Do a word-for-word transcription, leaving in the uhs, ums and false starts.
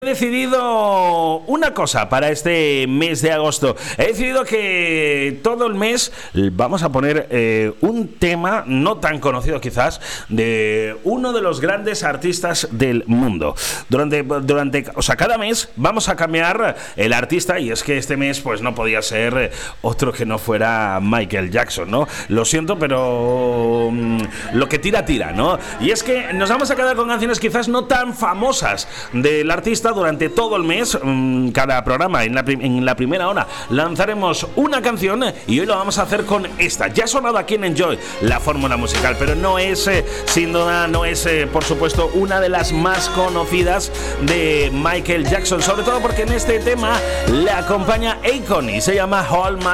He decidido una cosa para este mes de agosto. He decidido que todo el mes vamos a poner eh, un tema no tan conocido quizás de uno de los grandes artistas del mundo. Durante, durante, o sea, cada mes vamos a cambiar el artista, y es que este mes pues no podía ser otro que no fuera Michael Jackson, ¿no? Lo siento, pero um, lo que tira tira, ¿no? Y es que nos vamos a quedar con canciones quizás no tan famosas del artista. Durante todo el mes, cada programa, en la, en la primera hora, lanzaremos una canción, y hoy lo vamos a hacer con esta. Ya ha sonado aquí en Enjoy la fórmula musical, pero no es, eh, sin duda, no es, eh, por supuesto, una de las más conocidas de Michael Jackson, sobre todo porque en este tema le acompaña Akon y se llama Hold My